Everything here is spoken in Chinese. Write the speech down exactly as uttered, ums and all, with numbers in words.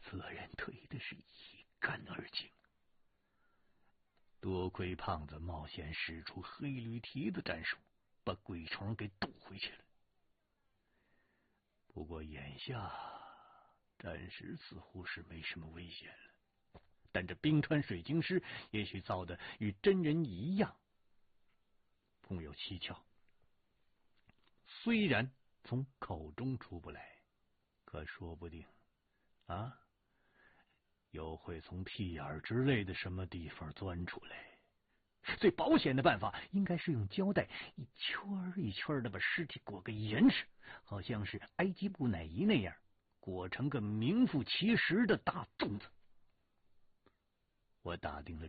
自然退的是一干二净。多亏胖子冒险使出黑驴蹄子战术，把鬼虫给堵回去了。不过眼下暂时似乎是没什么危险了，但这冰川水晶狮也许造的与真人一样，颇有蹊跷。虽然从口中出不来，可说不定啊，又会从屁眼之类的什么地方钻出来。最保险的办法应该是用胶带一圈一圈的把尸体裹个严实，好像是埃及布乃伊那样，裹成个名副其实的大粽子。我打定了